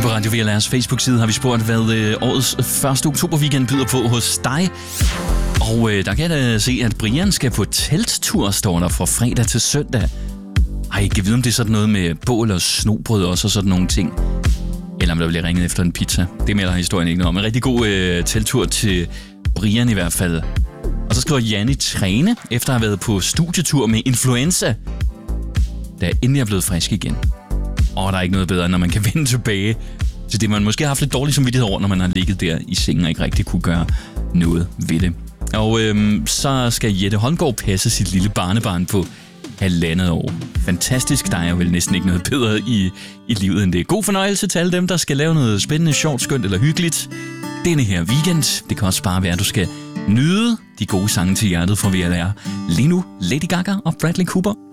På Radio VLR's Facebook-side har vi spurgt, hvad årets 1. oktober-weekend byder på hos dig. Og der kan jeg da se, at Brian skal på telttur, står der, fra fredag til søndag. Ej, jeg kan vide, om det er sådan noget med bål og snobrød også og sådan nogle ting. Eller om der bliver ringet efter en pizza. Det melder historien ikke noget om. En rigtig god telttur til Brian i hvert fald. Og så skriver Janni træne, efter at have været på studietur med influenza. Da jeg endelig er blevet frisk igen. Og der er ikke noget bedre, når man kan vende tilbage til det, man måske har haft lidt dårlig samvittighed over, når man har ligget der i sengen og ikke rigtig kunne gøre noget ved det. Og så skal Jette Holmgaard passe sit lille barnebarn på 1,5 år. Fantastisk, der er jo vel næsten ikke noget bedre i livet end det. God fornøjelse til alle dem, der skal lave noget spændende, sjovt, skønt eller hyggeligt denne her weekend. Det kan også bare være, at du skal nyde de gode sange til hjertet fra VLR. Lige nu Lady Gaga og Bradley Cooper.